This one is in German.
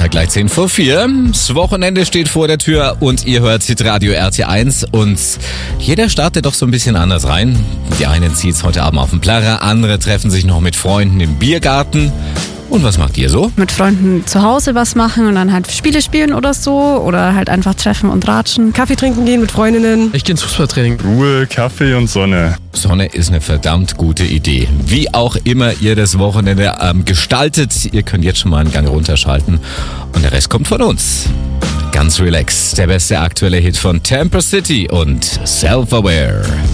Freitag gleich 10 vor 4. Das Wochenende steht vor der Tür und ihr hört Hitradio RT1 und jeder startet doch so ein bisschen anders rein. Die einen zieht's heute Abend auf den Plärrer, andere treffen sich noch mit Freunden im Biergarten. Und was macht ihr so? Mit Freunden zu Hause was machen und dann halt Spiele spielen oder so oder halt einfach treffen und ratschen. Kaffee trinken gehen mit Freundinnen. Ich gehe ins Fußballtraining. Ruhe, Kaffee und Sonne. Sonne ist eine verdammt gute Idee. Wie auch immer ihr das Wochenende gestaltet, ihr könnt jetzt schon mal einen Gang runterschalten und der Rest kommt von uns. Ganz relaxed, der beste aktuelle Hit von Tampa City und Self-Aware.